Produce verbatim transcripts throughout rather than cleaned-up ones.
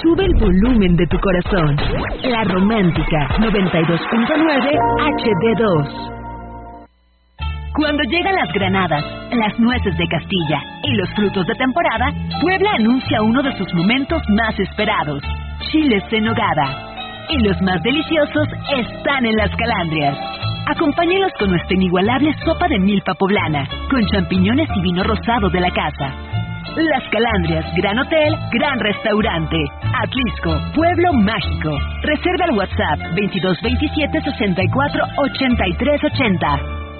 Sube el volumen de tu corazón. La Romántica noventa y dos punto nueve H D dos. Cuando llegan las granadas, las nueces de Castilla y los frutos de temporada, Puebla anuncia uno de sus momentos más esperados: chiles en nogada. Y los más deliciosos están en Las Calandrias. Acompáñelos con nuestra inigualable sopa de milpa poblana, con champiñones y vino rosado de la casa. Las Calandrias, gran hotel, gran restaurante. Atlisco, pueblo mágico. Reserva al WhatsApp veintidós veintisiete sesenta y cuatro ochenta y tres ochenta.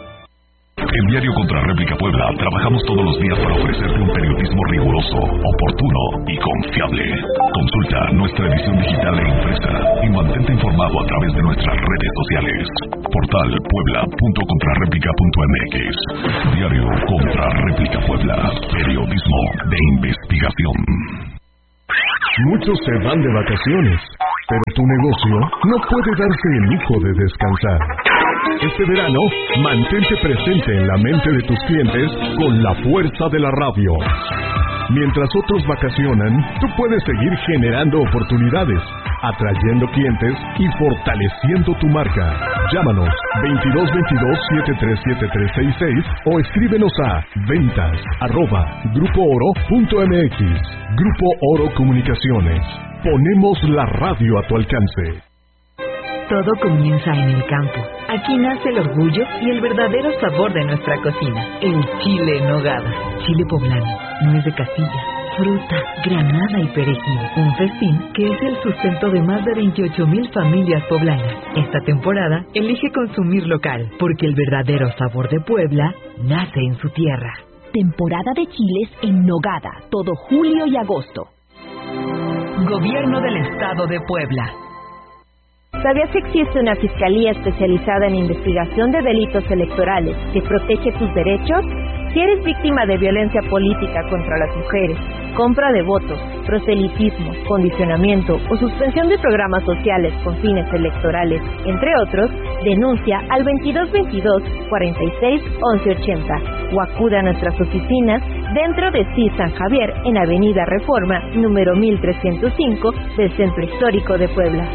En Diario Contrarréplica Puebla trabajamos todos los días para ofrecerte un periodismo riguroso, oportuno y confiable. Consulta nuestra edición digital e impresa y mantente informado a través de nuestras redes sociales. Portal puebla punto contrarréplica punto m x. Diario Contrarréplica Puebla. Periodismo de investigación. Muchos se van de vacaciones, pero tu negocio no puede darse el lujo de descansar. Este verano, mantente presente en la mente de tus clientes con la fuerza de la radio. Mientras otros vacacionan, tú puedes seguir generando oportunidades, atrayendo clientes y fortaleciendo tu marca. Llámanos veintidós veintidós setenta y tres setenta y tres sesenta y seis o escríbenos a ventas arroba grupo oro punto m x. Grupo Oro Comunicaciones. Ponemos la radio a tu alcance. Todo comienza en el campo. Aquí nace el orgullo y el verdadero sabor de nuestra cocina. El chile en nogada. Chile poblano, nuez de Castilla, fruta, granada y perejil. Un festín que es el sustento de más de veintiocho mil familias poblanas. Esta temporada, elige consumir local, porque el verdadero sabor de Puebla nace en su tierra. Temporada de chiles en nogada, todo julio y agosto. Gobierno del Estado de Puebla. ¿Sabías que existe una fiscalía especializada en investigación de delitos electorales que protege tus derechos? Si eres víctima de violencia política contra las mujeres, compra de votos, proselitismo, condicionamiento o suspensión de programas sociales con fines electorales, entre otros, denuncia al veintidós veintidós cuarenta y seis once ochenta o acude a nuestras oficinas dentro de C I S San Javier en Avenida Reforma, número mil trescientos cinco del Centro Histórico de Puebla.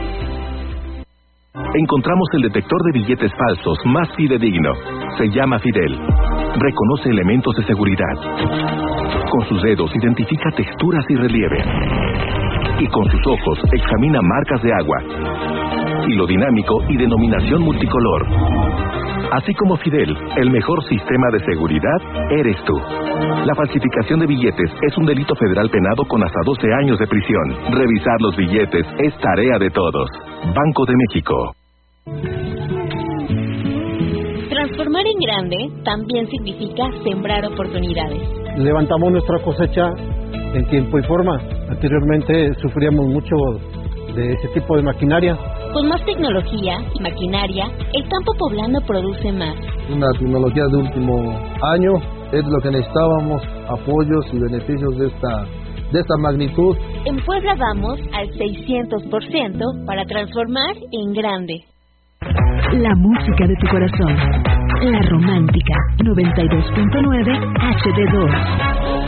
Encontramos el detector de billetes falsos más fidedigno. Se llama Fidel. Reconoce elementos de seguridad. Con sus dedos identifica texturas y relieve. Y con sus ojos examina marcas de agua. Hilo dinámico y denominación multicolor. Así como Fidel, el mejor sistema de seguridad eres tú. La falsificación de billetes es un delito federal penado con hasta doce años de prisión. Revisar los billetes es tarea de todos. Banco de México. Transformar en grande también significa sembrar oportunidades. Levantamos nuestra cosecha en tiempo y forma. Anteriormente sufríamos mucho de ese tipo de maquinaria. Con más tecnología y maquinaria, el campo poblano produce más. Una tecnología de último año es lo que necesitábamos, apoyos y beneficios de esta, de esta magnitud. En Puebla vamos al seiscientos por ciento para transformar en grande. La música de tu corazón. La Romántica noventa y dos punto nueve H D dos.